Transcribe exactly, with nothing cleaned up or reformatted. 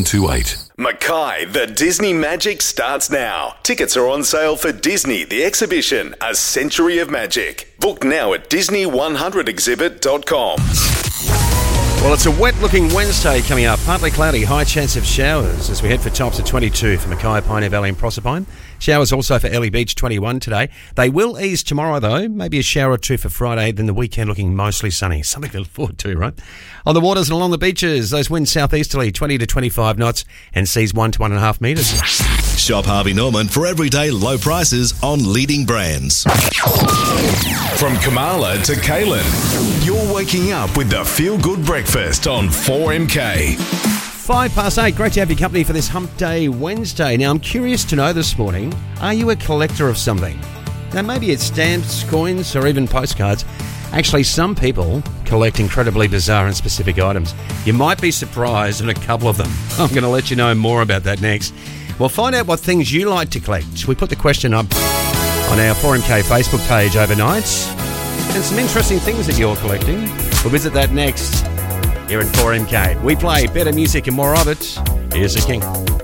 two eight. Mackay, the Disney Magic starts now. Tickets are on sale for Disney, the exhibition, A Century of Magic. Book now at disney one hundred exhibit dot com. Well, it's a wet-looking Wednesday coming up. Partly cloudy, high chance of showers as we head for tops of twenty-two for Mackay, Pioneer Valley and Proserpine. Showers also for Early Beach, twenty-one today. They will ease tomorrow, though. Maybe a shower or two for Friday, then the weekend looking mostly sunny. Something to look forward to, right? On the waters and along the beaches, those winds southeasterly, twenty to twenty-five knots and seas one to one and a half metres. Shop Harvey Norman for everyday low prices on leading brands. From Kamala to Kaylin, you're waking up with the Feel Good Breakfast on four M K. Five past eight. Great to have your company for this Hump Day Wednesday. Now, I'm curious to know this morning, are you a collector of something? Now, maybe it's stamps, coins, or even postcards. Actually, some people collect incredibly bizarre and specific items. You might be surprised at a couple of them. I'm going to let you know more about that next. We'll find out what things you like to collect. We put the question up on our four M K Facebook page overnight. And some interesting things that you're collecting. We'll visit that next here at four M K. We play better music and more of it. Here's the King.